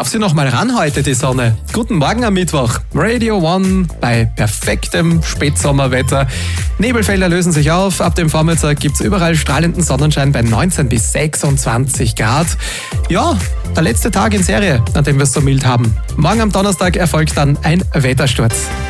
darf sie noch mal ran heute, die Sonne. Guten Morgen am Mittwoch. Radio One bei perfektem Spätsommerwetter. Nebelfelder lösen sich auf. Ab dem Vormittag gibt's überall strahlenden Sonnenschein bei 19 bis 26 Grad. Ja, der letzte Tag in Serie, an dem wir es so mild haben. Morgen am Donnerstag erfolgt dann ein Wettersturz.